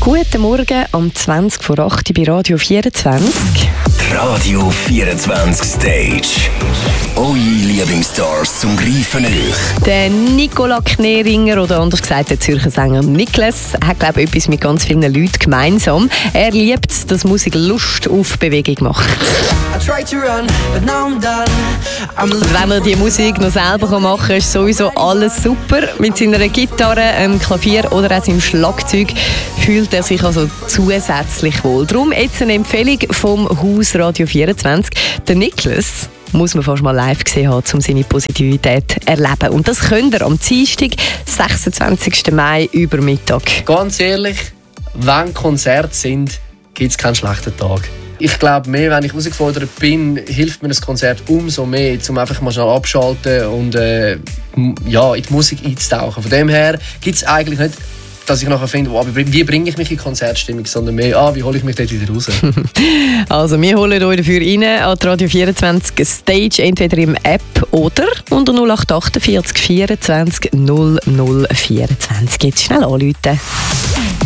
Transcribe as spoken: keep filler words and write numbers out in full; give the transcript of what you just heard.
Guten Morgen, am zwanzig vor acht bei Radio vierundzwanzig. Radio vierundzwanzig Stage. Eure Lieblingsstars zum Greifen euch. Der Nicola Kneringer, oder anders gesagt der Zürcher Sänger Niklas, hat, glaube ich, etwas mit ganz vielen Leuten gemeinsam. Er liebt es, dass Musik Lust auf Bewegung macht. Wenn er die Musik noch selber machen kann, ist sowieso alles super. Mit seiner Gitarre, einem Klavier oder auch seinem Schlagzeug fühlt er sich also zusätzlich wohl. Darum jetzt eine Empfehlung vom Haus Radio vierundzwanzig. Der Niklas muss man fast mal live gesehen haben, um seine Positivität zu erleben. Und das könnt ihr am Dienstag, sechsundzwanzigsten Mai, über Mittag. Ganz ehrlich, wenn Konzerte sind, gibt es keinen schlechten Tag. Ich glaube mehr, wenn ich herausgefordert bin, hilft mir das Konzert umso mehr, um einfach mal schnell abschalten und äh, ja, in die Musik einzutauchen. Von dem her gibt es eigentlich nicht, dass ich nachher finde, oh, wie bringe ich mich in Konzertstimmung, sondern mehr, ah, wie hole ich mich dort wieder raus. Also wir holen euch dafür rein an die Radio vierundzwanzig Stage, entweder im App oder unter null acht acht vier vierundzwanzig null null vierundzwanzig. Jetzt schnell anrufen.